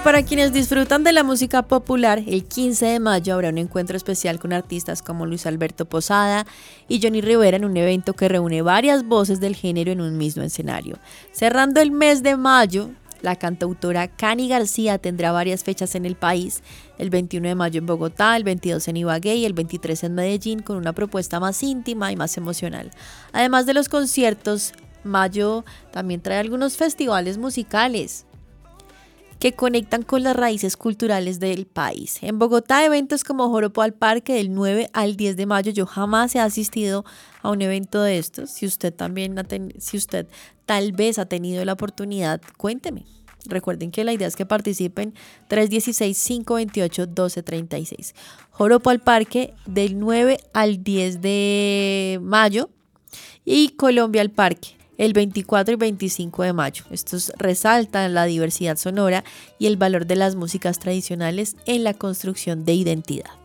para quienes disfrutan de la música popular, el 15 de mayo habrá un encuentro especial con artistas como Luis Alberto Posada y Johnny Rivera en un evento que reúne varias voces del género en un mismo escenario. Cerrando el mes de mayo, la cantautora Cani García tendrá varias fechas en el país, el 21 de mayo en Bogotá, el 22 en Ibagué y el 23 en Medellín, con una propuesta más íntima y más emocional. Además de los conciertos, mayo también trae algunos festivales musicales que conectan con las raíces culturales del país. En Bogotá, eventos como Joropo al Parque del 9 al 10 de mayo. Yo jamás he asistido a un evento de estos. Si usted tal vez ha tenido la oportunidad, cuénteme. Recuerden que la idea es que participen 316-528-1236. Joropo al Parque del 9 al 10 de mayo y Colombia al Parque el 24 y 25 de mayo. Estos resaltan la diversidad sonora y el valor de las músicas tradicionales en la construcción de identidad.